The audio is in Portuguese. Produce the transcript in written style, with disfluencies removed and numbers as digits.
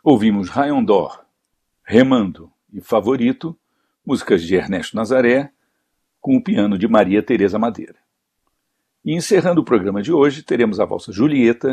Ouvimos Rayon d'Or, Remando e Favorito, músicas de Ernesto Nazaré, com o piano de Maria Tereza Madeira. E encerrando o programa de hoje, teremos a valsa Julieta,